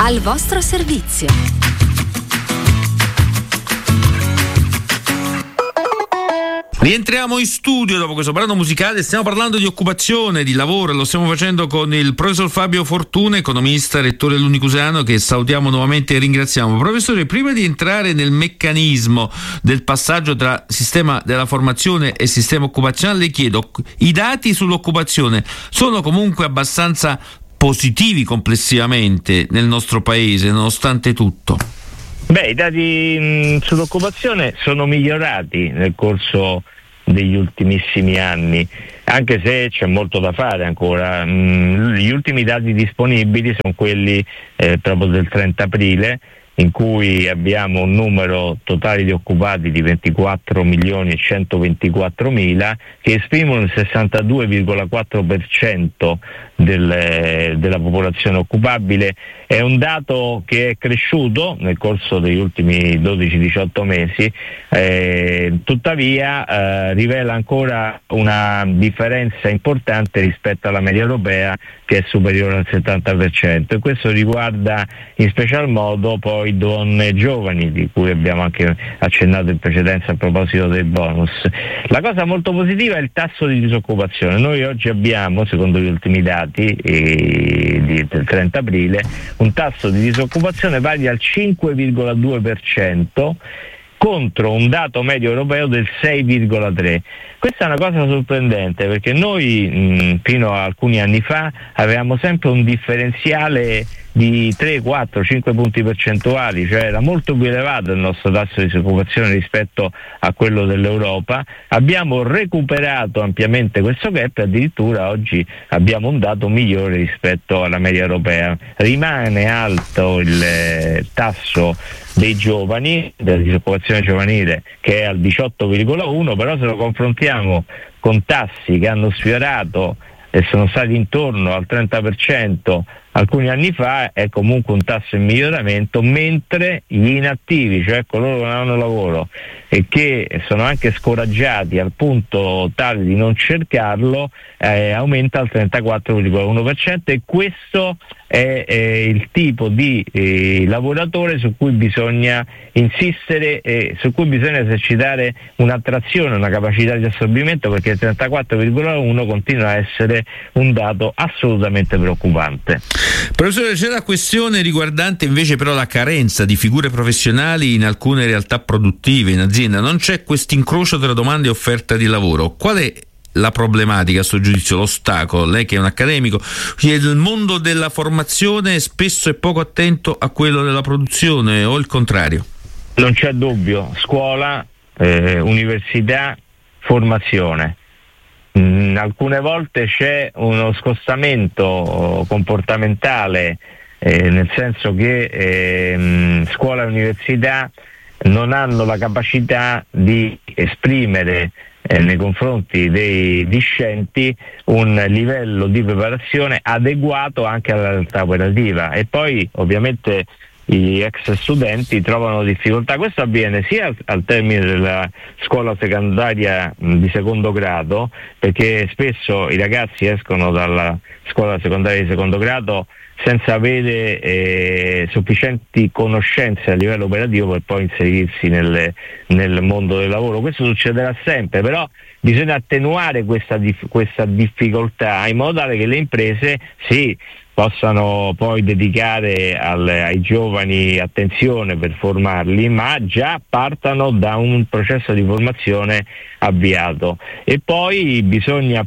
Al vostro servizio. Rientriamo in studio dopo questo brano musicale. Stiamo parlando di occupazione, di lavoro, e lo stiamo facendo con il professor Fabio Fortuna, economista, rettore dell'Unicusano, che salutiamo nuovamente e ringraziamo. Professore, prima di entrare nel meccanismo del passaggio tra sistema della formazione e sistema occupazionale, le chiedo, i dati sull'occupazione sono comunque abbastanza positivi complessivamente nel nostro paese, nonostante tutto? Beh, i dati sull'occupazione sono migliorati nel corso degli ultimissimi anni, anche se c'è molto da fare ancora. Gli ultimi dati disponibili sono quelli proprio del 30 aprile, in cui abbiamo un numero totale di occupati di 24 milioni e 124 mila, che esprimono il 62,4% della popolazione occupabile. È un dato che è cresciuto nel corso degli ultimi 12-18 mesi, tuttavia rivela ancora una differenza importante rispetto alla media europea, che è superiore al 70%, e questo riguarda in special modo poi donne giovani, di cui abbiamo anche accennato in precedenza a proposito dei bonus. La cosa molto positiva è il tasso di disoccupazione. Noi oggi abbiamo, secondo gli ultimi dati del 30 aprile, un tasso di disoccupazione pari al 5,2%, contro un dato medio europeo del 6,3%. Questa è una cosa sorprendente, perché noi fino a alcuni anni fa avevamo sempre un differenziale di 3, 4, 5 punti percentuali, cioè era molto più elevato il nostro tasso di disoccupazione rispetto a quello dell'Europa. Abbiamo recuperato ampiamente questo gap e addirittura oggi abbiamo un dato migliore rispetto alla media europea. Rimane alto il tasso dei giovani, della disoccupazione giovanile, che è al 18,1%, però se lo confrontiamo con tassi che hanno sfiorato e sono stati intorno al 30% alcuni anni fa, è comunque un tasso in miglioramento, mentre gli inattivi, cioè coloro che non hanno lavoro e che sono anche scoraggiati al punto tale di non cercarlo, aumenta al 34,1%, e questo è il tipo di lavoratore su cui bisogna insistere e su cui bisogna esercitare un'attrazione, una capacità di assorbimento, perché il 34,1 continua a essere un dato assolutamente preoccupante. Professore, c'è la questione riguardante invece però la carenza di figure professionali in alcune realtà produttive, in azienda. Non c'è questo incrocio tra domanda e offerta di lavoro. Qual è la problematica, a suo giudizio, l'ostacolo? Lei che è un accademico, il mondo della formazione spesso è poco attento a quello della produzione, o il contrario? Non c'è dubbio, scuola, università, formazione. Alcune volte c'è uno scostamento comportamentale, nel senso che scuola e università non hanno la capacità di esprimere nei confronti dei discenti un livello di preparazione adeguato anche alla realtà operativa, e poi ovviamente gli ex studenti trovano difficoltà. Questo avviene sia al termine della scuola secondaria di secondo grado, perché spesso i ragazzi escono dalla scuola secondaria di secondo grado senza avere sufficienti conoscenze a livello operativo per poi inserirsi nel mondo del lavoro. Questo succederà sempre, però bisogna attenuare questa difficoltà in modo tale che le imprese possano poi dedicare ai giovani attenzione per formarli, ma già partano da un processo di formazione avviato. E poi bisogna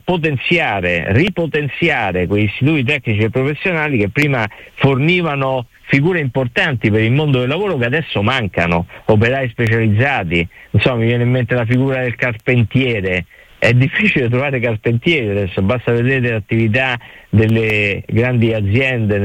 ripotenziare quegli istituti tecnici e professionali che prima fornivano figure importanti per il mondo del lavoro, che adesso mancano, operai specializzati. Insomma, mi viene in mente la figura del carpentiere. È difficile trovare carpentieri adesso, basta vedere l'attività delle grandi aziende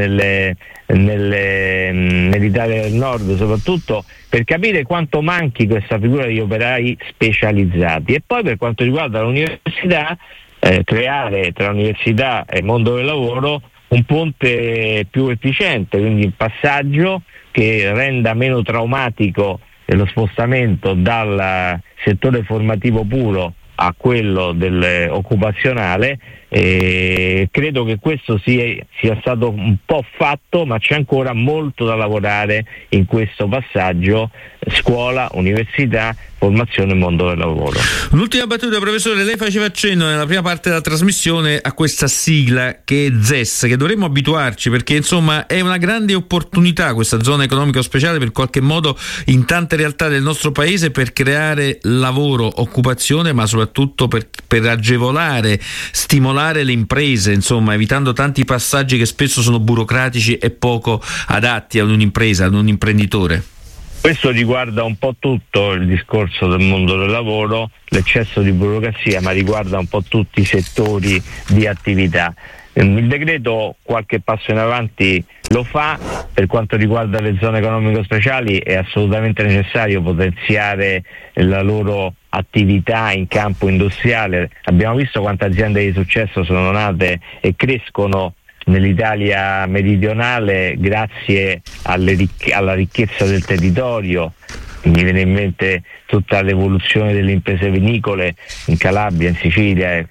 nell'Italia del Nord soprattutto, per capire quanto manchi questa figura di operai specializzati. E poi per quanto riguarda l'università, creare tra università e mondo del lavoro un ponte più efficiente, quindi un passaggio che renda meno traumatico lo spostamento dal settore formativo puro a quello occupazionale. Credo che questo sia stato un po' fatto, ma c'è ancora molto da lavorare in questo passaggio scuola, università, formazione e mondo del lavoro. Un'ultima battuta, professore, lei faceva accenno nella prima parte della trasmissione a questa sigla che è ZES, che dovremmo abituarci, perché insomma è una grande opportunità questa zona economica speciale per qualche modo in tante realtà del nostro paese per creare lavoro, occupazione, ma soprattutto per agevolare, stimolare le imprese, insomma evitando tanti passaggi che spesso sono burocratici e poco adatti ad un'impresa, ad un imprenditore. Questo riguarda un po' tutto il discorso del mondo del lavoro, l'eccesso di burocrazia, ma riguarda un po' tutti i settori di attività. Il decreto qualche passo in avanti lo fa. Per quanto riguarda le zone economiche speciali è assolutamente necessario potenziare la loro attività in campo industriale. Abbiamo visto quante aziende di successo sono nate e crescono nell'Italia meridionale grazie alla ricchezza del territorio. Mi viene in mente tutta l'evoluzione delle imprese vinicole in Calabria, in Sicilia.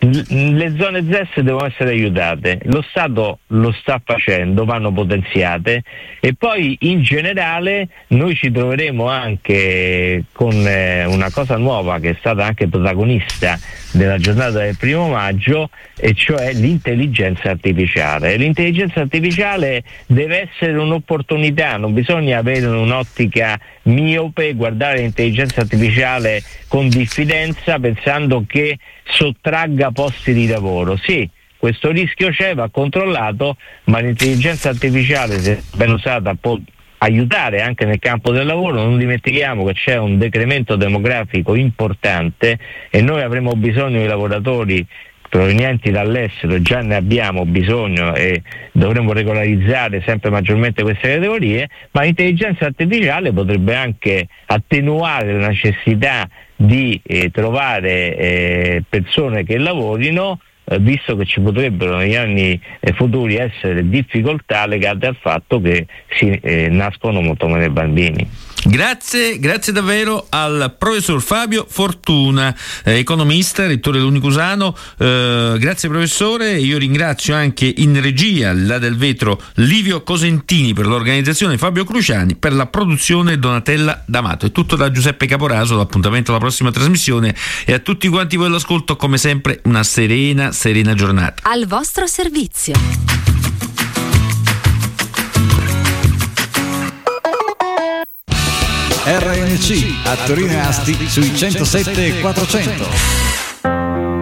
Le zone ZES devono essere aiutate, lo Stato lo sta facendo, vanno potenziate, e poi in generale noi ci troveremo anche con una cosa nuova che è stata anche protagonista della giornata del 1° maggio, e cioè l'intelligenza artificiale. L'intelligenza artificiale deve essere un'opportunità, non bisogna avere un'ottica miope, guardare l'intelligenza artificiale con diffidenza pensando che sottragga posti di lavoro. Sì, questo rischio c'è, va controllato, ma l'intelligenza artificiale, se ben usata, può aiutare anche nel campo del lavoro. Non dimentichiamo che c'è un decremento demografico importante e noi avremo bisogno di lavoratori provenienti dall'estero, già ne abbiamo bisogno e dovremo regolarizzare sempre maggiormente queste categorie, ma l'intelligenza artificiale potrebbe anche attenuare la necessità di trovare persone che lavorino, visto che ci potrebbero negli anni futuri essere difficoltà legate al fatto che nascono molto meno bambini. Grazie davvero al professor Fabio Fortuna, economista, rettore dell'Unicusano. Grazie professore. Io ringrazio anche in regia, là del vetro, Livio Cosentini per l'organizzazione, Fabio Cruciani per la produzione, Donatella D'Amato. È tutto da Giuseppe Caporaso, l'appuntamento alla prossima trasmissione, e a tutti quanti voi l'ascolto, come sempre una serena giornata. Al vostro servizio. RNC a Torino e Asti sui 107 e 400.